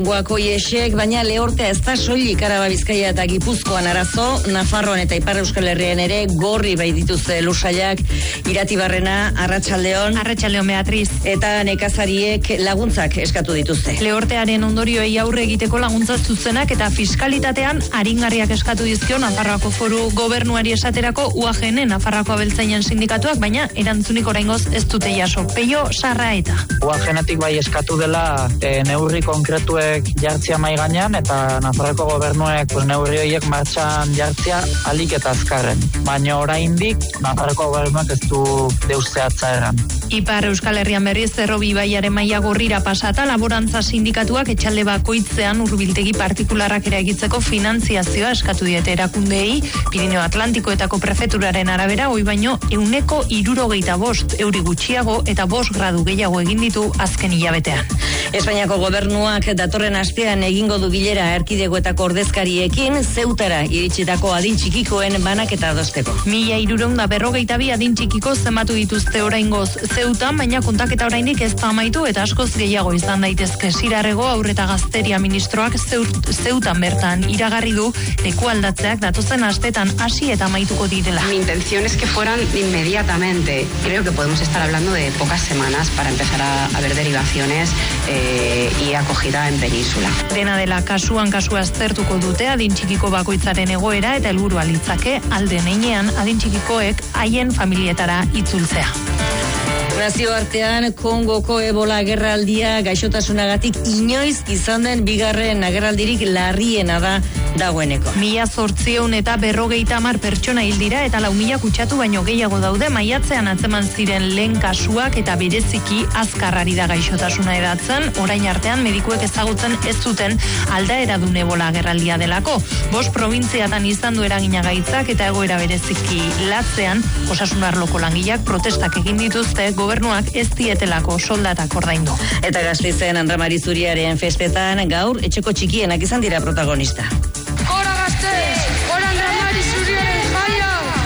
Guako iesek, baina lehortea ez da soilik Araba, Bizkaia eta Gipuzkoan arazo, Nafarroan eta Ipar Euskal Herrian ere gorri bai dituzte lusaiak. Iratibarrena, Arratsaldeon. Arratsaldeon, Beatriz. Eta nekazariek laguntzak eskatu dituzte. Lehortearen ondorioei aurre egiteko laguntza zuzenak eta fiskalitatean aringarriak eskatu dizkio Nafarroako Foru Gobernuari esaterako UAGN Nafarroako Abeltzainen sindikatuak, baina erantzunik oraingoz ez dute jaso. Peio Sarraeta. UAGNetik bai eskatu dela neurri konkretuek jartzia mai gainean eta Nafarroako gobernuek neurri horiek martxan jartzia alik eta azkarren. Baina oraindik Nafarroako gobernuak ez du deus zehatza erran. Ipar Euskal Herrian berriz Errobi ibaiaren maila gorrira pasata, laborantza sindikatuak etxalde bakoitzean hurbiltegi partikularrak eragitzeko finantziazioa eskatu diete erakundeei. Pirineo Atlantikoetako prefeturaren arabera, hoi baino 165 euri gutxiago eta 5 gradu gehiago egin ditu azken hilabetean. Espainiako gobernuak datorren astean egingo du bilera erkidegoetako ordezkariekin Zeutara iritsitako adin txikikoen banaketa adosteko. 1342 adin txikiko zenbatu dituzte oraingoz Zeutan, baina kontaketa oraindik ez da amaitu eta askoz gehiago izan daitezke. Sirarrego Haurreta Gazteria ministroak Zeutan bertan iragarri du leku aldatzeak datozen astetan hasi eta amaituko direla. Mi intención es que fueran inmediatamente. Creo que podemos estar hablando de pocas semanas para empezar a ver derivaciones y acogida en península. Dena dela kasua aztertuko dute adin txikiko bakoitzaren egoera eta helburua litzake alden heinean adin txikikoek haien familietara itzultzea. Nazioartean Kongoko Ebola agerraldia gaixotasunagatik inoiz izan den bigarren agerraldirik larriena da dagoeneko. 1850 pertsona hil dira eta 4.000 kutsatu baino gehiago daude. Maiatzean atzeman ziren lehen kasuak eta bereziki azkarrari da gaixotasuna edatzen. Orain artean medikuek ezagutzen ez zuten aldaera dun Ebola agerraldia delako. 5 probintziatan izan du eragina gaitzak eta egoera bereziki latzean osasun arloko langileak protestak egin dituzte gobernuak ez dietelako soldatak ordaindu. Eta Gasteizen Andra Mari Zuriaren festetan gaur etxeko txikienak izan dira protagonista. Gora Gasteiz! Gora Andra Mari Zuriaren jaia!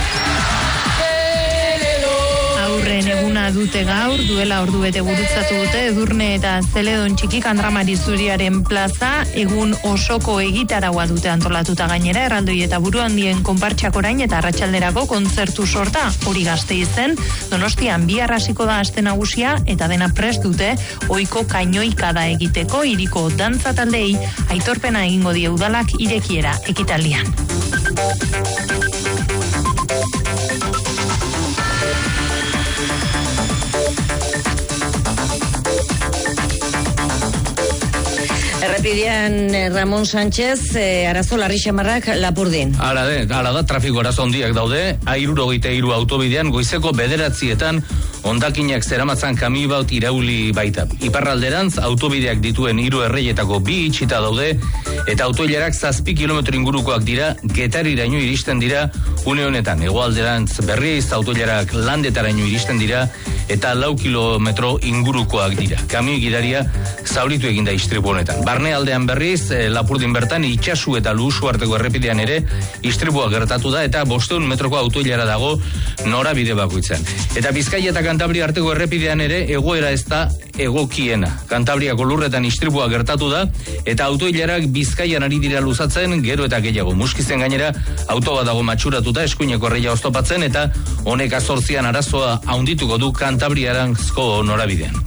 Aurren eguna dute gaur, duela ordu bete gurutzatu dute Edurne eta Zeledon txikik Andra Mari Zuriaren plaza, egun osoko egitaraua dute antolatuta gainera, erraldoi eta buru handien konpartxak orain eta arratsalderako kontzertu sorta, hori Gasteizen, Donostian bihar hasiko da aste nagusia eta dena prest dute ohiko kainoikada egiteko hiriko dantza taldei aitorpena egingo die udalak irekiera ekitaldian. Errepidean Ramon Sánchez, arazo larri xamarrak Lapurdin. Hala da, trafiko arazo handiak daude, A73 autobidean goizeko 9:00 hondakinak zeramatzan kamioi bat irauli baita. Iparralderantz autobideak dituen 3 erreietako 2 itxita daude eta autoilarak 7 kilometro ingurukoak dira, Getariraino iristen dira une honetan. Hegoalderantz berriz autoilarak Landetaraino iristen dira eta 4 kilometro ingurukoak dira. Kamioi gidaria zauritu eginda istripu honetan. Barnealdean berriz, Lapurdin bertan itsasu eta Luzu arteko errepidean ere istripua gertatu da eta 500 metroko autoilara dago norabide bakoitzean. Eta Bizkaia eta Kantabria arteko errepidean ere egoera ez da egokiena. Kantabriako lurretan istripua gertatu da eta autoilarak Bizkaian ari dira luzatzen gero eta gehiago. Muskizen gainera auto bat dago matxuratuta eskuineko erreia oztopatzen eta honek 8 arazoa haundituko du Kantabriaranzko norabidean.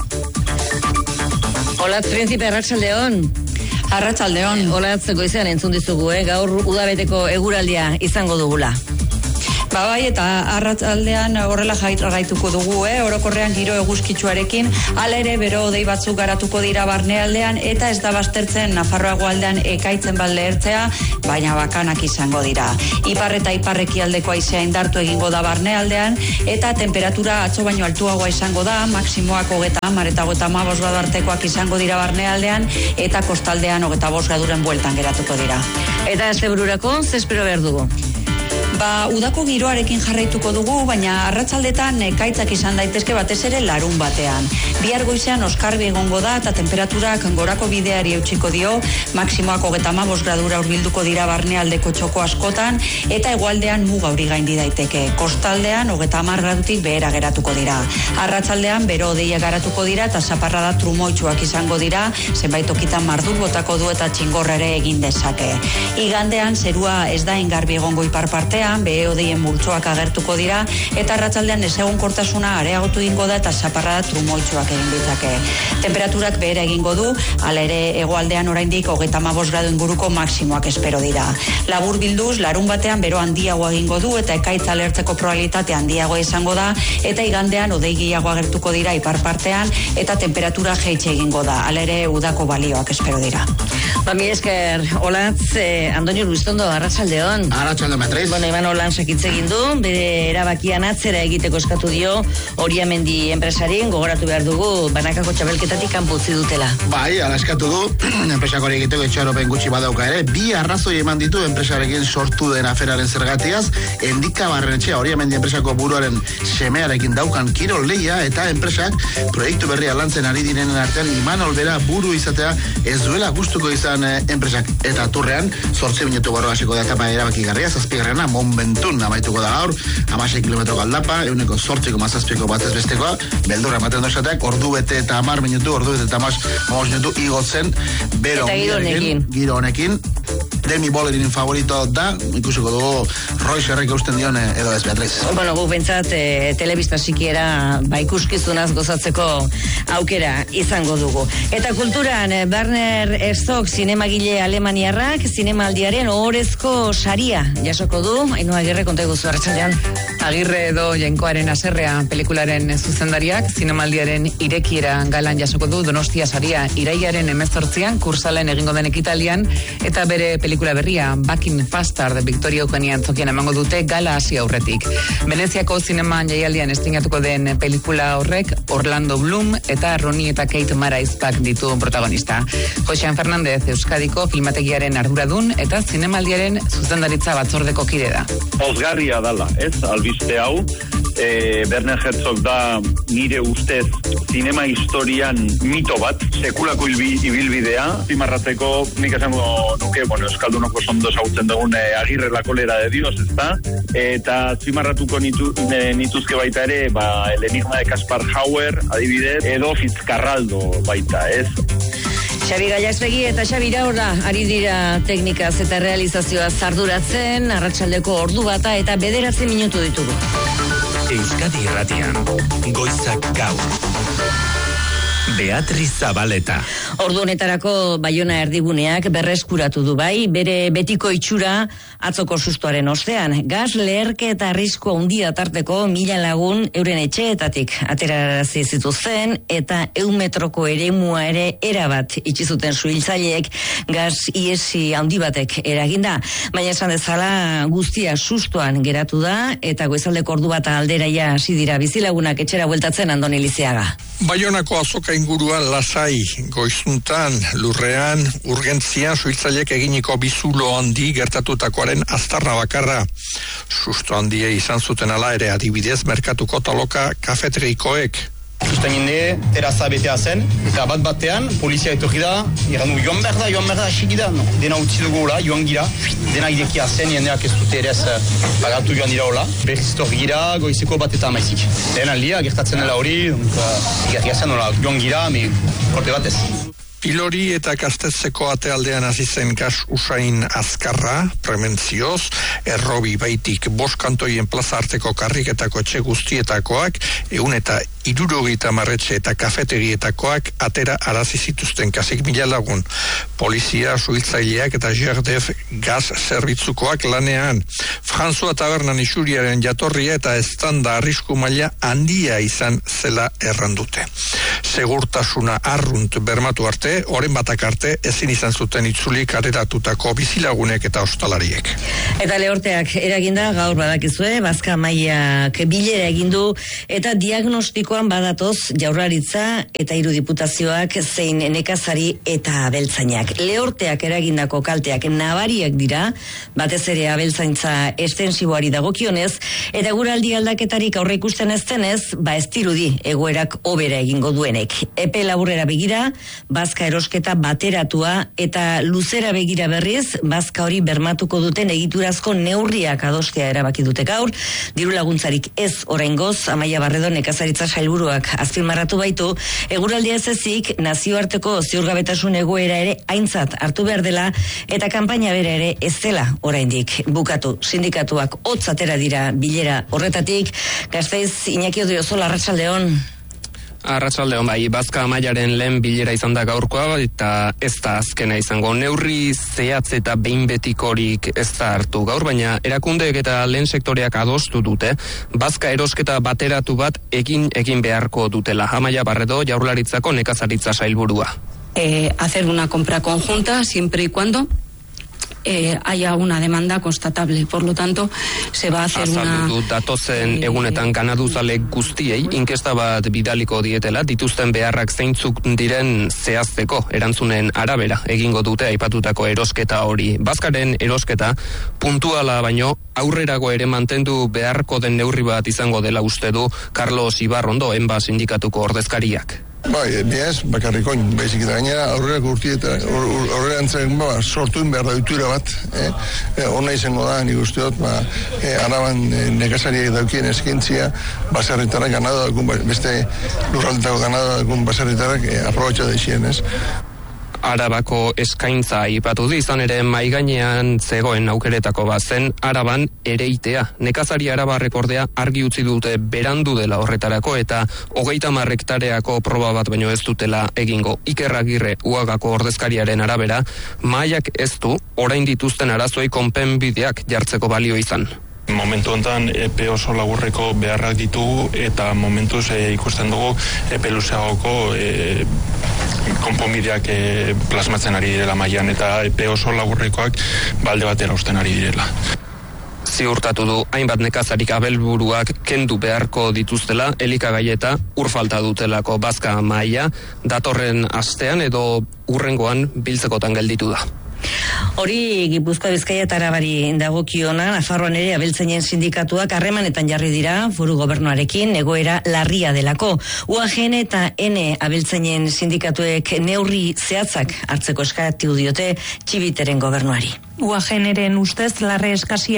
Olatz Príncipe, Arratsaldeon. Arratsaldeon. Olatz goizean entzun dizugu, gaur udabeteko eguraldia izango dugula. Bai, eta arratsaldean horrela gaituko dugu, orokorrean giro eguzkitsuarekin, hala ere bero hodei batzuk garatuko dira barnealdean eta ez da baztertzen Nafarroa hegoaldean ekaitzen baldeertzea, baina bakanak izango dira. Ipar eta iparrekialdeko haizea indartu egingo da barnealdean eta temperatura atzo baino altuagoa izango da, maksimoak 30 eta 35 gradu artekoak izango dira barnealdean eta kostaldean 25 graduren bueltan geratuko dira. Eta astebururako ze espero behar dugu? Udako giroarekin jarraituko dugu, baina arratsaldetan ekaitzak izan daitezke batez ere larun batean. Bihar goizean oskarbi egongo da eta temperaturak gorako bideari eutsiko dio, maksimoak 35 gradura hurbilduko dira barnealdeko txoko askotan eta hegoaldean muga hori gaindi daiteke. Kostaldean 30 gradutik behera geratuko dira. Arratsaldean bero hodeiak garatuko dira eta zaparrada trumoitsuak izango dira, zenbait tokitan mardur botako du eta txingorra ere egin dezake. Igandean zerua ez da ingarbi egongo ipar partean, behe hodeien multzoak agertuko dira eta arratsaldean ezegonkortasuna areagotu egingo da eta zaparrada trumoitsuak egin ditzake. Temperaturak behera egingo du, hala ere hegoaldean oraindik 35 gradu inguruko maksimoak espero dira. Labur bilduz, larun batean bero handiago egingo du eta ekaitza alertzeko probabilitate handiago izango da eta igandean hodei gehiago agertuko dira ipar partean eta temperatura jaitsi egingo da. Hala ere udako balioak espero dira. Mi esker, Olatz, Antonio Luistondo, arratsaldeon. Arratsaldeon, Beatriz. Bueno, Iban Olan sekitze egin du, bere erabakian atzera egiteko eskatu dio Oriamendi enpresarien, gogoratu behar dugu, banakako txabelketatik kanpo utzi dutela. Bai, ala eskatu du, enpresak hori egiteko etxaropen gutxi badauka ere, bi arrazoi eman ditu enpresarekin sortu den aferaren zergatiaz, Endika Barrenetxea Oriamendi enpresako buruaren semearekin daukan kirol lehia eta enpresak proiektu berria lantzen ari direnen artean Imanol bera buru izatea ez duela gustuko izan enpresak eta turrean 8 minutu barro hasiko da etapa erabakigarria, 7. Monbentun amaituko da gaur, 16 kilometro aldapa, 8,7 batez bestekoa, beldurra ematen dosateak, ordu bete eta 10 minutu, ordu bete eta 15 minutu igotzen, bero giro honekin. Demi Bollerin favorito da, ikusiko dugu Roy Serrek eusten dion edo ez, Beatriz. Bueno, gu bentsat telebista sikiera ikuskizunaz gozatzeko aukera izango dugu. Eta kulturan, Werner Herzog zinemagile alemaniarrak zinemaldiaren ohorezko saria jasoko du, Ainhoa Agirre konta eguzu arratsaldean. Agirre edo Jainkoaren haserrea pelikularen zuzendariak zinemaldiaren irekiera galan jasoko du Donostia saria irailaren 18an kursalen egingo den ekitalian eta bere pelikula berria Back in Faster de Victoria Eugenia antzokian emango dute gala hasi aurretik. Veneziako zineman jaialdian estreinatuko den pelikula horrek Orlando Bloom eta Ronnie eta Kate Mara Izpak ditu protagonista. Josean Fernandez Euskadiko filmategiaren arduradun eta zinemaldiaren zuzendaritza batzordeko kide da. Pozgarria dala, ez? Albiste hau, Werner Herzog da nire ustez zinema historian mito bat, sekulako ibilbidea, zimarratzeko nik esango nuke, euskaldunoko sondo zautzen dugun Agirre la kolera de Dios, ezta? Eta zimarratuko nituzke baita ere, El enigma de Kaspar Hauer, adibidez, edo Fitzcarraldo baita, ez? Xabi Gallazbegi eta Xabi Iraurra ari dira teknikaz eta realizazioaz arduratzen, arratsaldeko ordu bata eta 9 minutu ditugu. Euskadi Irratian, goizak gaur. Beatriz Zabaleta. Ordu honetarako Baiona erdiguneak berreskuratu du bai, bere betiko itxura atzoko sustoaren ostean. Gas leherke eta arrisku handia tarteko 1000 lagun euren etxeetatik aterarazi zituzten eta 100 metroko eremua ere erabat itxi zuten suhiltzaileek gas iesi handi batek eraginda. Baina esan dezala guztia sustoan geratu da eta goizaldeko ordu bat alderaia hasi dira bizilagunak etxera bueltatzen Andoni Liziaga. Baionako azoka inguruan lasai, goizuntan, lurrean, urgentzian suhiltzaileek eginiko bizulo handi gertatutakoaren aztarna bakarra. Susto handia izan zuten ala ere adibidez merkatuko taloka kafeterikoek. Susten ginde, terraza betea zen, eta batean, polizia etorri da, iran du, joan berda, asiki da, no? Dena utzi dugu hola, joan gira, dena idekia zen, jendeak ez dute ere pagatu joan dira hola, berriz etorri gira, goizeko bat eta maizik. Dena aldia, gertatzen dela hori, igarria zen hola, joan gira, korte batez. Pilori eta Kastetzeko atealdean hasi zen gas usain azkarra, prebentzioz, errobi baitik 5 kantoien plaza arteko karriketako etxe guztietakoak, 160 marretxe eta kafetegietakoak atera arazi zituzten kasik 1000 lagun. Polizia, suhiltzaileak eta Jardef gas zerbitzukoak lanean. François Tabernan isuriaren jatorria eta eztanda arrisku maila handia izan zela errandute. segurtasuna arrunt bermatu arte, oren batak arte ezin izan zuten itzuli kareratutako bizilagunek eta ostalariek. Eta lehorteak eraginda gaur badakizue, Bazka Mailak bilera egindu eta diagnostikoan badatoz Jaurlaritza eta 3 diputazioak zein nekazari eta abeltzainak. Lehorteak eragindako kalteak nabariak dira, batez ere abeltzaintza estensiboari dagokionez, eta guraldi aldaketarik aurre ikusten ez denez, ez dirudi egoerak hobera egingo duenek. Epe laburrera begira, bazka erosketa bateratua eta luzera begira berriz, bazka hori bermatuko duten egiturazko neurriak adostea erabaki dute gaur, diru laguntzarik ez oraingoz, Amaia Barredo nekazaritza sailburuak azpimarratu baitu, eguraldia ez ezik nazioarteko ziurgabetasun egoera ere aintzat hartu behar dela eta kanpaina bere ere ez dela oraindik bukatu. Sindikatuak hotz atera dira bilera horretatik. Gasteiz, Iñaki Odriozola, arratsaldeon. Arratsaldeon, bai, Bazka Mailaren lehen bilera izan da gaurkoa eta ez da azkena izango. Neurri zehatz eta behin betikorik ez da hartu gaur, baina erakundeek eta lehen sektoreak adostu dute, bazka erosketa bateratu bat egin beharko dutela. Amaia Barredo, Jaurlaritzako nekazaritza sailburua. Hacer una compra conjunta siempre y cuando haya una demanda constatable. Por lo tanto, se va a hacer datozen egunetan ganaduzale guztiei inkesta bat bidaliko dietela, dituzten beharrak zeintzuk diren zehazteko erantzunen arabera egingo dute aipatutako erosketa hori. Bazkaren erosketa puntuala baino aurrerago ere mantendu beharko den neurri bat izango dela uste du Carlos Ibarrondo, Enba sindikatuko ordezkariak. Bai, ez, bakarrikoin, baizik eta gainera aurrerako urtietan, aurrerantzen sortuen behar da ditura bat, hona izango da, nik usteot, Araban nekazariak daukien eskentzia, baserritarrak ganado daukun, beste lurraldetako ganado daukun baserritarrak aprobatxa deixien, ez? Arabako eskaintza aipatu izan ere maigainean zegoen aukeretako bazen Araban ereitea. Nekazari Arabarrek ordea argi utzi dute berandu dela horretarako eta 30 hektareako proba bat baino ez dutela egingo. Iker Agirre Uagako ordezkariaren arabera, mahaiak ez du orain dituzten arazoei konponbideak jartzeko balio izan. Momentu honetan epe oso laburreko beharrak ditugu eta momentuz ikusten dugu epe luzeagoko konponbideak plasmatzen ari direla mailan eta epe oso laburrekoak balde batera uzten ari direla. Ziurtatu du hainbat nekazarik abelburuak kendu beharko dituztela, elikagai eta ur falta dutelako Bazka Maila datorren astean edo hurrengoan biltzekotan gelditu da. Hori Gipuzkoa, Bizkaia eta Arabari dagokiona, Nafarroan ere abeltzainen sindikatuak harremanetan jarri dira foru gobernuarekin egoera larria delako. UAGN eta N abeltzainen sindikatuek neurri zehatzak hartzeko eskatu diote Txibiteren gobernuari. UAGNren ustez larre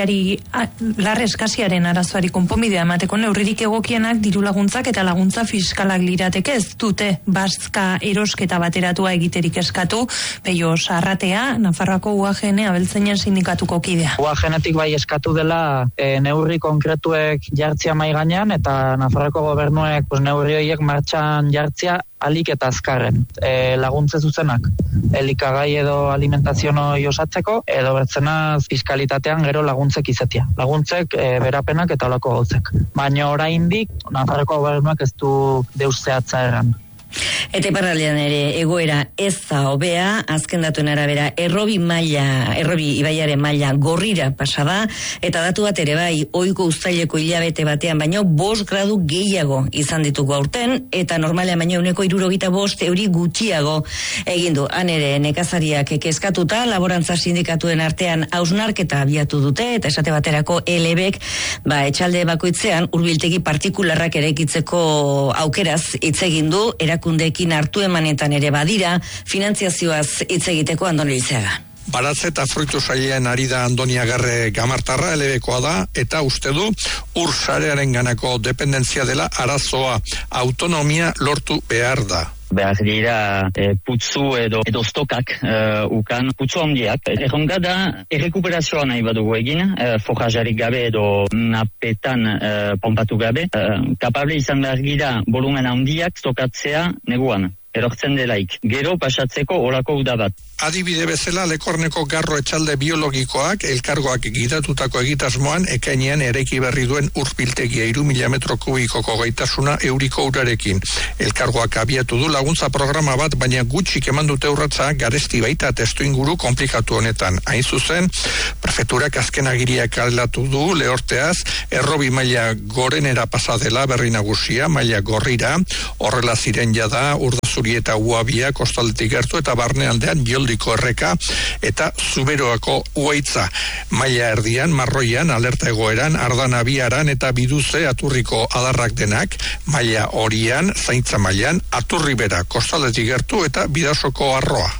eskasiaren arazoari konponbidea emateko neurririk egokienak diru laguntzak eta laguntza fiskalak lirateke, ez dute bazka erosketa bateratua egiterik eskatu. Peio Sarratea, Nafarroako UAGN abeltzainen sindikatuko kidea. UAGNetik bai eskatu dela neurri konkretuek jartzia mai gainean eta Nafarroako gobernuek neurri horiek martxan jartzia alik eta azkarren. Laguntze zuzenak, elikagai edo alimentazionoi osatzeko, edo bertzenaz fiskalitatean gero laguntzek izatea. Laguntzek berapenak eta olako gauzek. Baina oraindik Nafarroako gobernuak ez du deus zehatza erran. Eta iparraldean ere egoera ez da hobea, azken datuen arabera Errobi ibaiaren maila gorrira pasada, eta datu bat ere bai, ohiko uztaileko hilabete batean baino 5 gradu gehiago izan ditugu aurten, eta normalean baino 165 euri gutxiago egin du. Han ere nekazariak kezkatuta, laborantza sindikatuen artean hausnarketa abiatu dute, eta esate baterako LBek, etxalde bakoitzean hurbiltegi partikularrak eraikitzeko aukeraz hitz egin du, erakundeekin hartu emanetan ere badira, finantziazioaz hitz egiteko Andoni Lizeaga. Baratze eta fruitu sailean ari da Andoni Agarre Gamartarra, elebekoa da, eta uste du ur sarearen ganako dependentzia dela arazoa, autonomia lortu behar da. Behar dira putzu edo stokak ukan, putzu handiak. Erronka da errekuperazioa nahi badugu egin, forrajarik gabe edo napetan pompatu gabe, kapable izan behar gira volumen handiak stokatzea neguan. erortzen delaik. Gero pasatzeko olako uda bat. Adibide bezala Lekorneko garro etxalde biologikoak elkargoak gidatutako egitasmoan ekainean eraiki berri duen urbiltegia 3.000 metro kubikoko gaitasuna euriko urarekin. Elkargoak abiatu du laguntza programa bat, baina gutxik eman dute urratsa garesti baita testuinguru komplikatu honetan. Hain zuzen, prefeturak azken agiriak aldatu du lehorteaz, errobi maila gorenera pasadela berri nagusia, maila gorrira, horrela ziren jada Urdazuri eta Uabia kostaldetik gertu eta barnealdean Joldiko erreka eta Zuberoako Uaitza. Maila erdian, marroian, alerta egoeran, Ardana Biaran eta Biduze Aturriko adarrak denak, maila horian, Zaintza mailan, Aturribera kostaldetik gertu eta Bidasoko Arroa.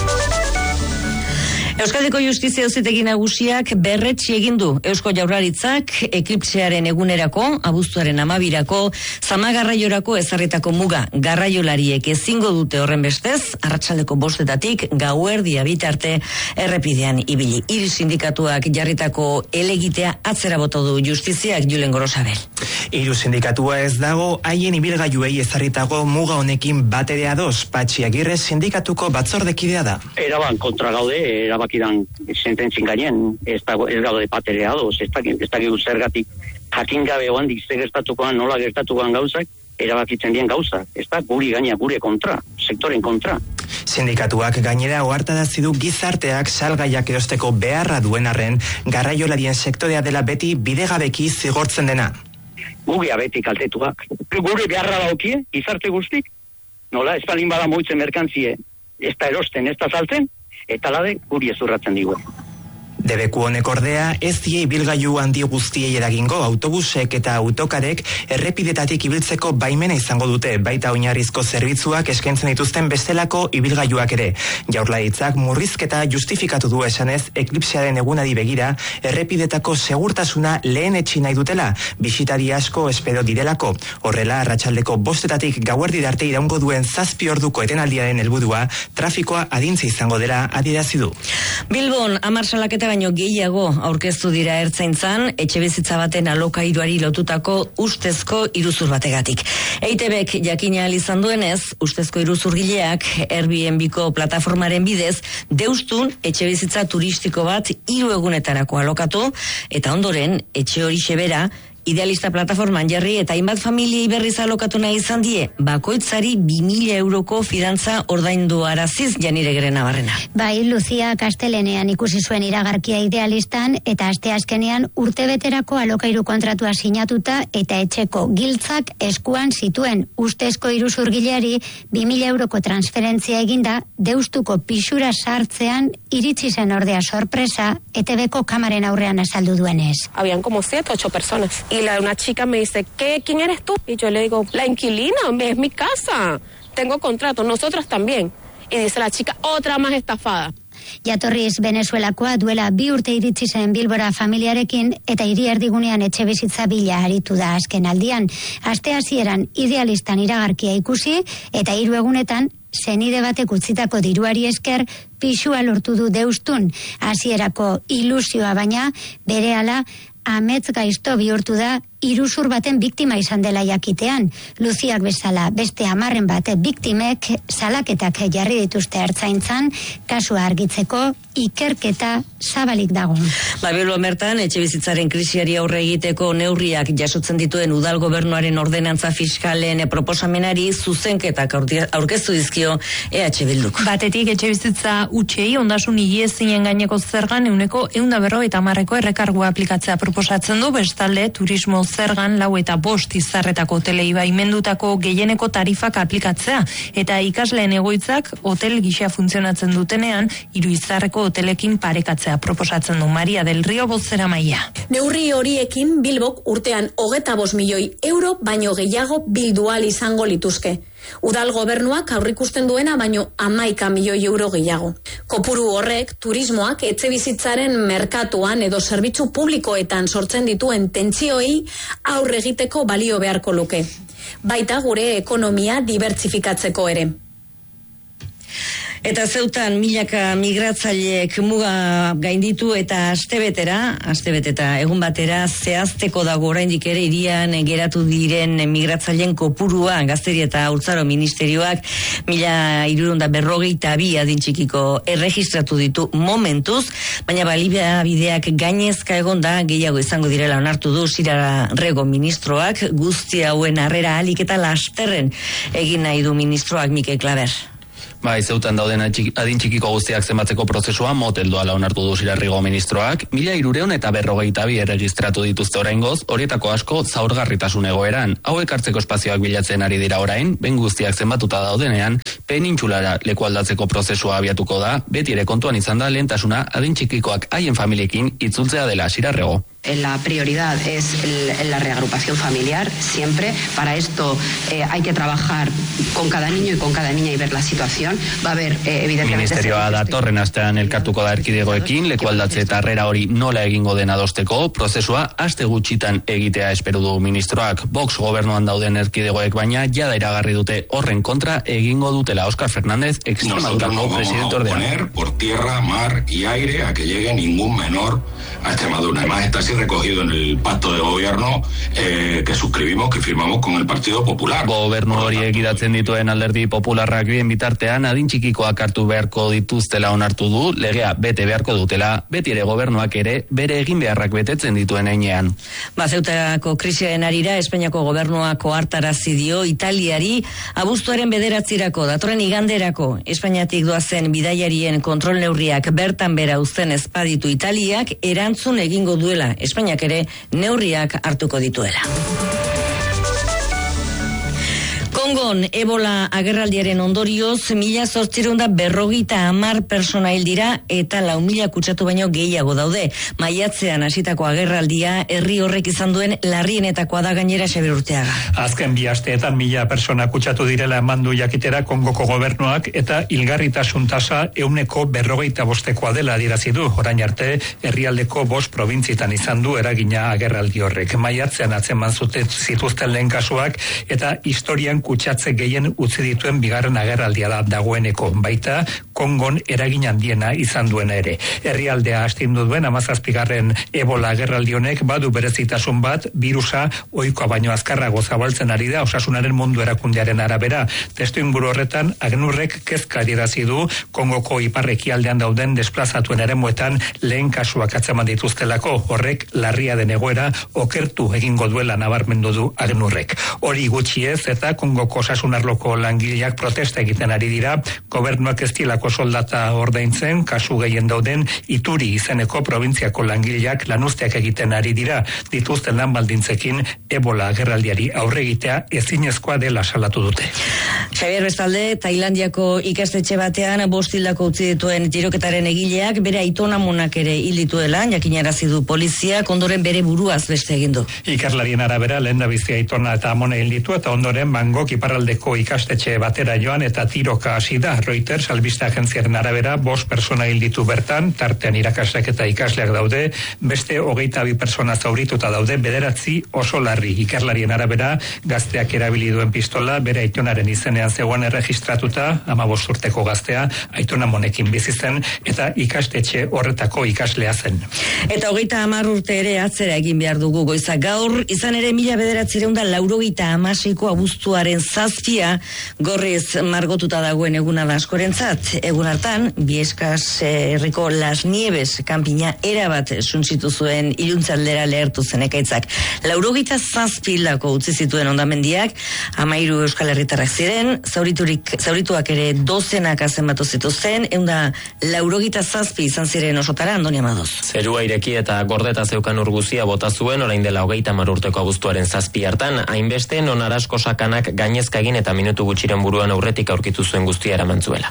Euskadiko Justizia Auzitegi Nagusiak berretsi egin du Eusko Jaurlaritzak eklipsearen egunerako, abuztuaren 12irako, Zamagarraiorako ezarritako muga. Garraiolariek ezingo dute horren bestez, arratsaldeko 5:00 gauerdia bitarte errepidean ibili. Hiru sindikatuak jarritako helegitea atzera bota du Justiziak. Julen Gorosabel. Hiru sindikatua ez dago haien ibilgailuei ezarritako muga honekin batere ados. Patxi Agirre sindikatuko batzordekidea da. Eraban kontra gaude, erabakidan sententzin gainen, ez gaude batere ados, ez dakigu zergatik jakin gabe oandik ze gertatukoan, nola gertatukoan gauzak, erabakitzen dien gauza, ez da guri gaina, gure kontra, sektoren kontra. Sindikatuak gainera ohartarazi du gizarteak salgaiak erosteko beharra duen arren, garraiolarien sektorea dela beti bidegabeki zigortzen dena. Gugia beti kaltetuak. Gure beharra daukie, gizarte guztik, nola, ez balin bada moitzen merkantzie, ez da erosten, ez da saltzen, eta lade guri ezurratzen digu. Debeku honek ordea, ez die ibilgailu handi guztiei eragingo, autobusek eta autokarek errepidetatik ibiltzeko baimena izango dute, baita oinarrizko zerbitzuak eskaintzen dituzten bestelako ibilgailuak ere. Jaurlaritzak murrizketa justifikatu du esanez, eklipsearen egunari begira, errepidetako segurtasuna lehenetsi nahi dutela, bisitari asko espero direlako. Horrela, arratsaldeko 5:00 gauerdi arte iraungo duen 7 orduko etenaldiaren helburua, trafikoa adintze izango dela adierazi du. Bilbon, 10 salaketa baino gehiago aurkeztu dira ertzaintzan, etxebizitza baten alokairuari lotutako ustezko iruzur bategatik. EITBek jakin ahal izan duenez, ustezko iruzurgileak Airbnbko plataformaren bidez deustun etxebizitza turistiko bat 3 egunetarako alokatu, eta ondoren etxe hori xebera Idealista plataforman jarri eta hainbat familiei berriz alokatu nahi izan die, bakoitzari 2.000 euroko fidantza ordaindu araziz. Janire Grenabarrena. Bai, Lucia Kastelenean ikusi zuen iragarkia Idealistan eta asteazkenean urtebeterako alokairu kontratua sinatuta eta etxeko giltzak eskuan zituen. Ustezko iruzurgileari 2.000 euroko transferentzia eginda deustuko pisura sartzean iritsi zen ordea sorpresa ETBko kamaren aurrean azaldu duenez. Habían como 7, 8 personas. Y una chica me dice, ¿quién eres tú? Y yo le digo, la inquilina, es mi casa. Tengo contrato, nosotros también. Y dice la chica, otra más estafada. Jatorriz Venezuelakoa duela 2 urte iritsi zen Bilbora familiarekin eta hiri erdigunean etxebizitza bila aritu da azken aldian. Aste hasieran Idealistan iragarkia ikusi eta 3 egunetan senide batek utzitako diruari esker pisua lortu du deustun. Hasierako ilusioa baina berehala amets gaizto bihurtu da iruzur baten biktima izan dela jakitean. Luziak bezala beste 10 bat biktimek salaketak jarri dituzte ertzaintzan, kasua argitzeko ikerketa zabalik dago. Bilbo bertan etxebizitzaren krisiari aurre egiteko neurriak jasotzen dituen udal gobernuaren ordenantza fiskalen proposamenari zuzenketak aurkeztu dizkio EH Bilduk. Batetik etxebizitza utxei ondasun higiezinen gaineko zergan 150 errekargua aplikatzea proposatzen du, bestalde turismo zergan 4 eta 5 izarretako hotelei baimendutako gehieneko tarifak aplikatzea eta ikasleen egoitzak hotel gisa funtzionatzen dutenean 3 izarreko hotelekin parekatzea proposatzen du. Maria del Rio bozeramailea. Neurri horiekin Bilbok urtean 25 milioi euro baino gehiago bildual izango lituzke. Udal gobernuak aurrikusten duena baino 11 milioi euro gehiago. Kopuru horrek turismoak etxebizitzaren merkatuan edo zerbitzu publikoetan sortzen dituen tentsioei aurre egiteko balio beharko luke. Baita gure ekonomia dibertsifikatzeko ere. Eta Zeutan milaka migratzaileek muga gainditu eta astebeteta egun batera zehazteko dago oraindik ere hirian geratu diren migratzaileen kopurua. Gazteri eta Haurtzaro Ministerioak 1342 adin txikiko erregistratu ditu momentuz, baina baliabideak gainezka egonda gehiago izango direla onartu du Sirarrego ministroak. Guzti hauen harrera ahalik eta lasterren egin nahi du ministroak. Mikel Klaber. Bai, Zeutan dauden adin txikiko guztiak zenbatzeko prozesua motel doala onartu du Sirarrego ministroak. 1342 erregistratu dituzte oraingoz, horietako asko zaurgarritasun egoeran. Hauek hartzeko espazioak bilatzen ari dira orain, ben guztiak zenbatuta daudenean, penintsulara leku aldatzeko prozesua abiatuko da, beti ere kontuan izan da lehentasuna adin txikikoak haien familiekin itzultzea dela Sirarrego. La prioridad es la reagrupación familiar siempre. Para esto hay que trabajar con cada niño y con cada niña y ver la situación. Va a haber, evidentemente... Ministerioa datorren astean elkartuko da erkidegoekin, lekualdatze eta harrera hori nola egingo den adosteko, prozesua aste gutxitan egitea espero du ministroak. Vox gobernuan dauden erkidegoek baina jada iragarri dute horren kontra egingo dutela. Óscar Fernández, Extremadurako presidente ordean. Nosotros no vamos a poner por tierra, mar y aire a que llegue ningún menor a Extremadura. Además está así recogido en el pacto de gobierno que suscribimos, que firmamos con el Partido Popular. Gobernu hori egidatzen dituen Alderdi Popularrak bien bitartean adin txikikoak hartu beharko dituztela onartu du, legea bete beharko dutela, beti ere gobernuak ere bere egin beharrak betetzen dituen heinean. Zeutako krisiaren arira Espainiako gobernuak ohartarazi dio Italiari abuztuaren 9 datorren iganderako Espainiatik doazen bidaiarien kontrol neurriak bertan bera uzten ezpaditu Italiak erantzun egingo duela, Espainiak ere neurriak hartuko dituela. Kongon Ebola agerraldiaren ondorioz 1850 persona hil dira eta 4.000 kutsatu baino gehiago daude. Maiatzean hasitako agerraldia herri horrek izan duen larrienetakoa da gainera Xabier Urteaga. Azken 2 asteetan 1000 persona kutsatu direla emandu jakitera Kongoko gobernuak eta hilgarritasun tasa 145 dela adierazi du. Orain arte herrialdeko 5 probintzitan izan du eragina agerraldi horrek. Maiatzean atzeman zituzten lehen kasuak eta historian kutsatze gehien utzi dituen bigarren agerraldia da dagoeneko, baita Kongon eragin handiena izan duena ere. Herrialdea astindu duen 17. Ebola agerraldi honek badu berezitasun bat, virusa ohikoa baino azkarrago zabaltzen ari da Osasunaren Mundu Erakundearen arabera. Testuinguru horretan ACNURrek kezka adierazi du Kongoko ipar-ekialdean dauden desplazatuen eremuetan lehen kasuak atzeman dituztelako, horrek larria den egoera okertu egingo duela nabarmendu du ACNURrek. Hori gutxi ez eta Kongoko osasunarloko langileak protesta egiten ari dira, gobernuak ez dielako soldata ordaintzen, kasu gehien dauden Ituri izeneko probintziako langileak lanuzteak egiten ari dira, dituzten lan baldintzekin Ebola agerraldiari aurre egitea ezinezkoa dela salatu dute. Xabier bestalde, Tailandiako ikastetxe batean 5 hildako utzi dituen tiroketaren egileak bere aitonamonak ere hil dituela, jakinarazi du poliziak, ondoren bere buruaz beste egin du. Ikerlarien arabera lehendabizi aitona eta amona hil ditu eta ondoren Bangkok iparraldeko ikastetxe batera joan eta tiroka hasi da. Reuters albiste agentziaren arabera 5 persona hil ditu bertan, tartean irakasleak eta ikasleak daude, beste 22 persona zaurituta daude, 9 oso larri. Ikerlarien arabera gazteak erabili duen pistola bere aitonaren izenean zegoen erregistratuta, 15 urteko gaztea aitona monekin bizi zen eta ikastetxe horretako ikaslea zen. Eta 30 urte ere atzera egin behar dugu goiza gaur, izan ere 1996ko abuztuaren 7 gorriz margotuta dagoen eguna da askorentzat. Egun hartan, Bieskas herriko Las Nieves kanpina erabat suntzitu zuen iluntzaldera lehertu zen ekaitzak. 97 hildako utzi zituen hondamendiak, 13 euskal herritarrak ziren, zaurituak ere 12 zenbatu zituzten, 197 izan ziren osotara. Andoni Amadoz. Zerua ireki eta gordeta zeukan urguzia bota zuen orain dela 30 urteko abuztuaren 7 hartan, hainbeste non arasko sakanak gainezka egin eta minutu gutxiren buruan aurretik aurkitu zuen guztia eramantzuela.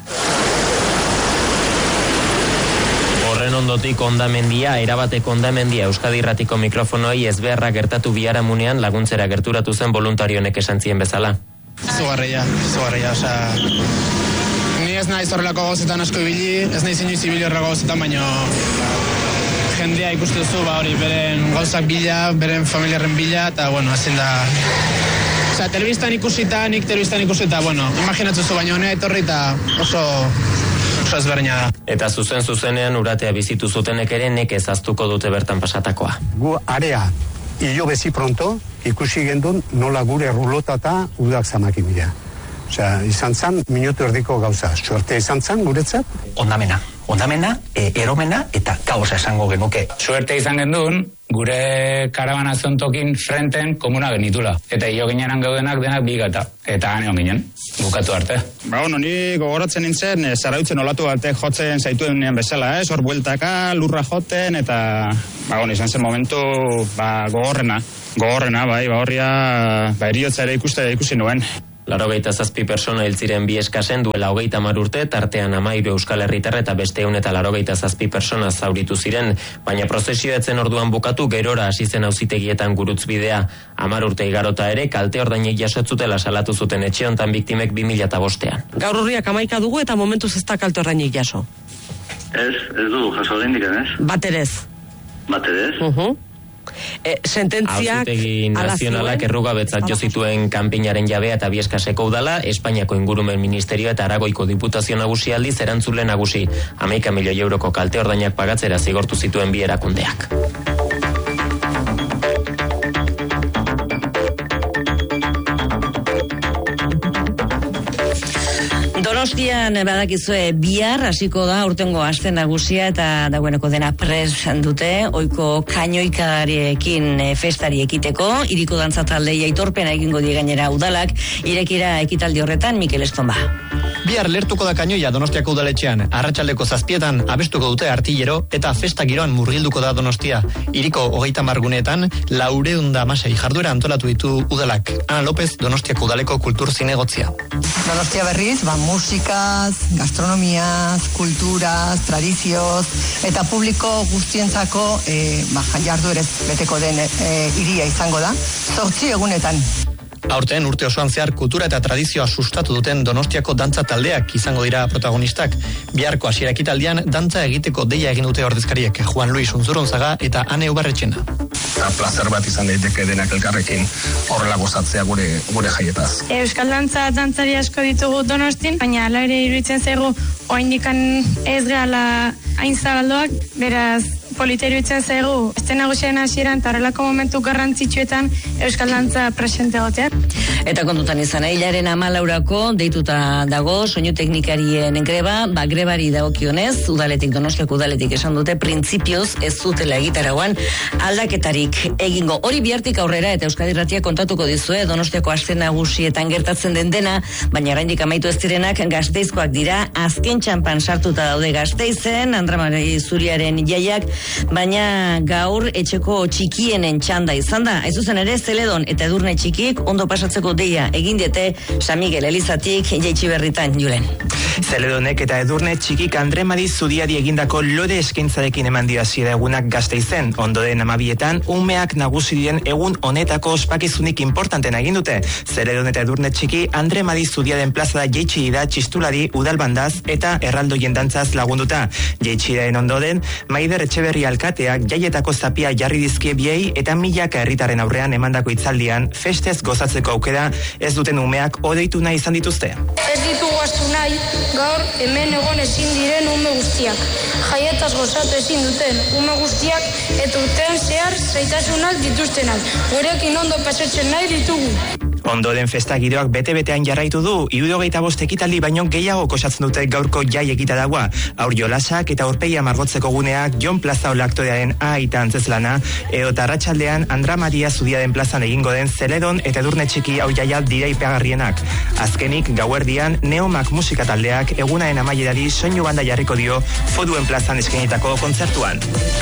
Horren ondotik ondamendia, erabateko ondamendia Euskadi Irratiko mikrofonoi ezbeharra gertatu biharamunean laguntzera gerturatu zen voluntarionek esan zien bezala. Zugarria, osea... Ni ez naiz horrelako gauzetan asko ibili, ez naiz inoiz ibili horrelako gauzetan, baino... Jendea ikustu duzu, hori, beren gauzak bila, beren familiarren bila, eta, bueno, ezin da... Osea, telebistan ikusita, bueno, imaginatzen zu, baina honea etorri eta oso oso ezberdina da. Eta zuzenean uratea bizitu zutenek ere nekez aztuko dute bertan pasatakoa. Gu area hilo bezi pronto ikusi gendun nola gure rulotata udak zamakin dira. Osea, izan zan minutu erdiko gauza. Suerte izan zan guretzat? Ondamena, eromena eta kaosa esango genuke. Suerte izan gendun, gure karabana zontokin frenten komuna genitula. Eta hilo ginenan gaudenak denak bigata. Eta haneon ginen, bukatu arte. Ni gogoratzen nintzen, zarautzen olatu arte jotzen zaituen bezala, hor bueltaka, lurra joten, eta izan zen momentu gogorrena, horria eriotza ere ikusi nuen. 87 persona hil ziren bi eskasen duela 30 urte, tartean 13 Euskal Herritar eta beste 187 persona zauritu ziren, baina prozesioa etzen orduan bukatu, gerora hasi zen auzitegietan gurutzbidea. 10 urte igarota ere kalte ordainik jasotzutela salatu zuten etxe hontan biktimek 2005an. Gaur urriak 11 dugu eta momentuz ez da kalte ordainik jaso. Ez du jaso oraindik, ez? Baterez. Sententziak Auzitegi nazionalak errugabetzat jo zituen kanpinaren jabea eta Bieskaseko udala, Espainiako ingurumen ministerioa eta Aragoiko diputazio nagusi aldiz erantzule nagusi 11 milioi euroko kalte ordainak pagatzera zigortu zituen bi erakundeak. Donostian badakizue bihar hasiko da urtengo aste nagusia eta dagoeneko dena prest dute ohiko kainoikarekin festari ekiteko, hiriko dantza taldei aitorpena egingo die gainera udalak irekira ekitaldi horretan Mikel Estonba. Bihar lertuko da kainoia Donostiako udaletxean, arratsaldeko 7 abestuko dute artillero eta festa giroan murgilduko da Donostia. Hiriko 30 guneetan 416 jarduera antolatu ditu udalak. Ana López, Donostiako udaleko kultur zinegotzia. Donostia berriz, musikaz, gastronomiaz, kulturaz, tradizioz eta publiko guztientzako jarduerez beteko den hiria izango da. 8 egunetan. Aurten urte osoan zehar kultura eta tradizioa sustatu duten Donostiako dantza taldeak izango dira protagonistak. Biharko hasiera ekitaldian dantza egiteko deia egin dute ordezkariek Juan Luis Unzurunzaga eta Ane Ubarretxena. Plazer bat izan daiteke denak elkarrekin horrela gozatzea gure jaietaz. Euskal dantzari asko ditugu Donostin, baina hala ere iruditzen zaigu oraindikan ez gala hain zabaldoak, beraz polita iruditzen zaigu este nagusiaren hasieran eta horrelako momentu garrantzitsuetan euskal dantza presente egotea. Eta kontutan izan, hilaren 14 deituta dago soinu teknikarien greba, grebari dagokionez, Donostiako udaletik esan dute printzipioz ez zutela egitarauan aldaketarik egingo. Hori bihartik aurrera eta Euskadi Irratia kontatuko dizue Donostiako aste nagusietan gertatzen den dena, baina oraindik amaitu ez direnak Gasteizkoak dira, azken txanpan sartuta daude Gasteizen, Andramari Zuriaren jaiak, baina gaur etxeko txikienen txanda izan da. Ez zuzen ere Zeledon eta Edurne txikik ondo pasatzeko deia egin diete San Miguel Elizatik jaitsi berritan Julen. Zeledonek eta Edurne txikik Andramari Zuriari egindako lode eskaintzarekin eman dio hasiera egunak Gasteizen. Ondoren 12etan umeak nagusi diren egun honetako ospakizunik importanten egin dute. Zeledon eta Edurne txiki Andramari Zuriaren plazara jaitsi dira txistulari udalbandaz eta erraldoien dantzaz lagunduta. Jaitsiraren ondoren Maider Etxeberri alkateak jaietako zapia jarri dizkie biei eta milaka herritarren aurrean emandako hitzaldian festez gozatzeko aukera ez duten umeak odeitu nahi izan dituzte. Ez ditugu astu nahi, gaur hemen egon ezin diren ume guztiak. Jaietaz gozatu ezin duten ume guztiak eta urtean zehar zaitasunak dituztenak. Gurekin ondo pasatzen nahi ditugu. Ondoren festa giroak bete-betean jarraitu du, 75 ekitaldi baino gehiago osatzen dute gaurko jai ekitaldia. Haur jolasak eta aurpegia margotzeko guneak Jon Plazaola aktorearen aita antzezlana, edo arratsaldean Andra Maria Zudiaren plazan egingo den Zeledon eta Edurne txiki hau jaia dira ipeagarrienak. Azkenik, gauerdian, Neomak musika taldeak egunaren amaierari soinu banda jarriko dio Foduen plazan eskainitako kontzertuan.